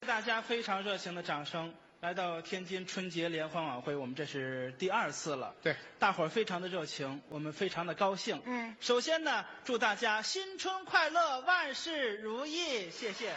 大家非常热情的掌声，来到天津春节联欢晚会，我们这是第2次了。 对， 大伙儿非常的热情，我们非常的高兴。首先呢，祝大家新春快乐，万事如意，谢谢。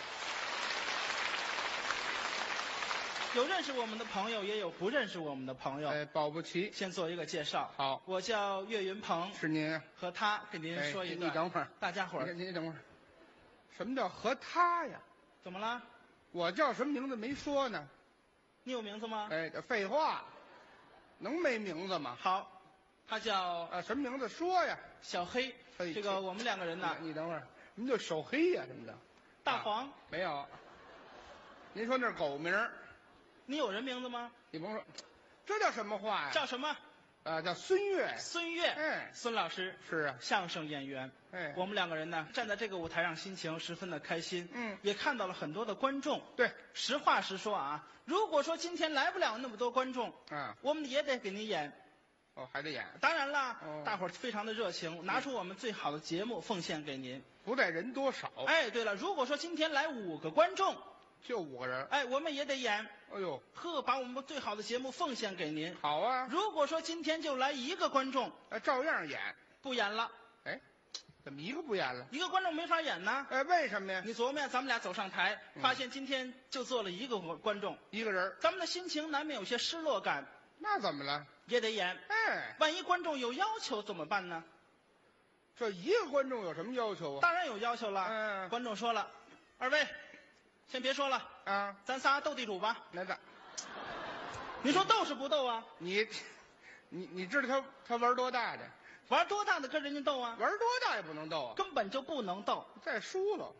有认识我们的朋友，也有不认识我们的朋友。 保不齐。 先做一个介绍。 好， 我叫岳云鹏。 是您。 和他给您说一个。 你等会儿， 大家伙儿。 您等会儿。什么叫和他呀？ 怎么了？ 我叫什么名字没说呢？ 你有名字吗？ 废话，能没名字吗？ 好，他叫什么名字说呀？ 小黑。这个我们2个人呢。 你等会儿，什么叫小黑呀？什么的？ 大黄。 没有。您说那是狗名。 你有人名字吗？ 你甭说，这叫什么话呀？ 叫什么？ 叫孙越。 孙越。孙老师是啊， 相声演员。我们2个人呢，站在这个舞台上，心情十分的开心。也看到了很多的观众。 对， 实话实说啊，如果说今天来不了那么多观众，我们也得给您演。 还得演。 当然了，大伙儿非常的热情，拿出我们最好的节目奉献给您。 不在人多少。 对了，如果说今天来5个观众。 就5个人， 我们也得演。 哎呦， 把我们最好的节目奉献给您。 好啊。 如果说今天就来1个观众， 照样演， 不演了。 怎么1个不演了？1 个观众没法演呢。 为什么呀？ 你琢磨呀，咱们俩走上台，发现今天就坐了1个观众 ，1个人， 咱们的心情难免有些失落感。 那怎么了？ 也得演。万一观众有要求怎么办呢？ 这1个观众有什么要求啊？ 当然有要求了。观众说了，2位。先别说了咱仨斗地主吧。 来的， 你说斗是不斗啊？ 你知道他玩多大的？ 玩多大的跟人家斗啊？ 玩多大也不能斗啊， 根本就不能斗。 再输了。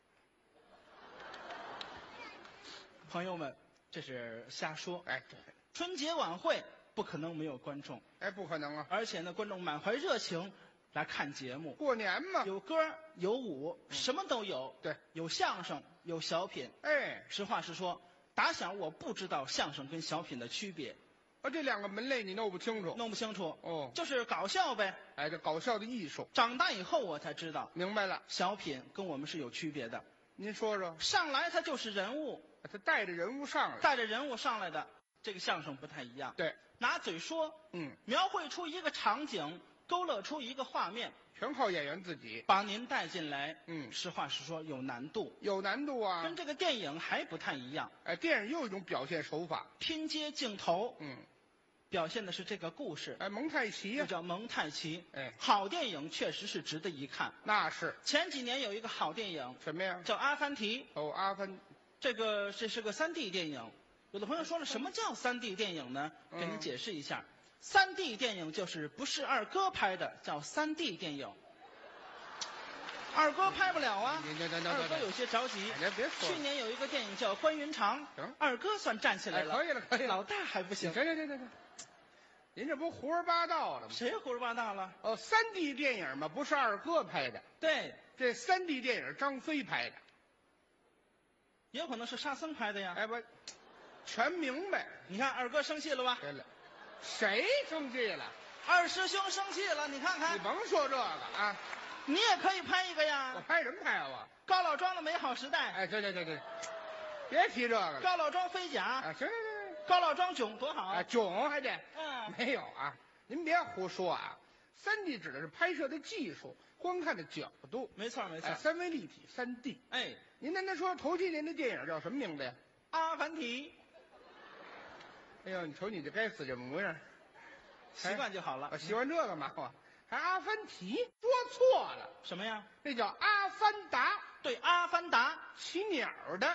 朋友们，这是瞎说。 对， 春节晚会不可能没有观众。 不可能啊！ 而且呢，观众满怀热情。来看节目， 过年嘛， 有歌有舞，什么都有。 对， 有相声，有小品。实话实说，打小我不知道相声跟小品的区别。 这2个门类你弄不清楚？ 弄不清楚。就是搞笑呗。 这搞笑的艺术。 长大以后我才知道。 明白了， 小品跟我们是有区别的。 您说说。 上来他就是人物， 他带着人物上来， 带着人物上来的，这个相声不太一样。 对， 拿嘴说，描绘出一个场景。勾勒出一个画面， 全靠演员自己把您带进来。实话实说，有难度， 有难度啊， 跟这个电影还不太一样。 电影又一种表现手法， 拼接镜头，表现的是这个故事。 蒙太奇呀， 就叫蒙太奇。好电影确实是值得一看。 那是。 前几年有一个好电影， 什么呀？ 叫《阿凡提》。 阿凡， 这是个3D 电影。有的朋友说了，什么叫3D 电影呢？给您解释一下。3D 电影就是不是二哥拍的，叫3D 电影。二哥拍不了啊，二哥有些着急。 别说。 去年有一个电影叫《关云长》，二哥算站起来了。 可以了，可以了。 老大还不行。 行，您这不胡说八道了吗？ 谁胡说八道了 ？3D 电影嘛，不是二哥拍的。 对， 这3D 电影张飞拍的， 也有可能是沙僧拍的呀。 不，全明白。 你看二哥生气了吧？ 对了。谁生气了？ 二师兄生气了，你看看。 你甭说这个啊， 你也可以拍一个呀。 我拍什么拍啊？我高老庄的美好时代。 对，别提这个了。 高老庄飞甲。 行。 高老庄囧多好啊！ 囧还得。没有啊，您别胡说啊。3D 指的是拍摄的技术，观看的角度。 没错。 三维立体3D。您那说头7年的电影叫什么名字呀？ 阿凡提。 哎呦，你瞅你这该死这模样， 习惯就好了。 我喜欢这个嘛，我还阿凡提，说错了。 什么呀？ 那叫阿凡达。 对，阿凡达， 骑鸟的。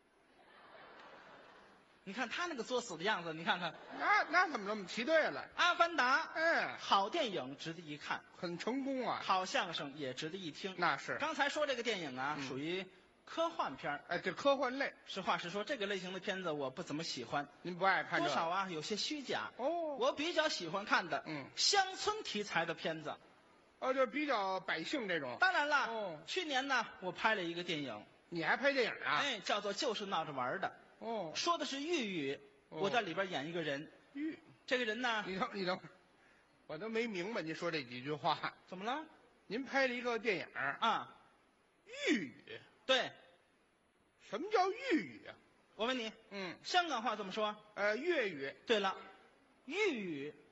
你看他那个作死的样子，你看看。 那怎么这么骑对了？ 阿凡达，好电影值得一看， 很成功啊。 好相声也值得一听。 那是。 刚才说这个电影啊，属于科幻片。 这科幻类。 实话实说，这个类型的片子我不怎么喜欢。 您不爱看这个？ 多少啊，有些虚假。我比较喜欢看的，乡村题材的片子。 就比较百姓这种。 当然了。去年呢，我拍了一个电影。 你还拍电影啊？ 叫做《就是闹着玩的》。说的是豫语。我在里边演一个人。这个人呢？ 你等会儿，我都没明白您说这几句话。 怎么了？ 您拍了一个电影啊？ 豫语。 对。 什么叫豫语啊？ 我问你， 嗯， 香港话怎么说？ 粤语。 对了，豫语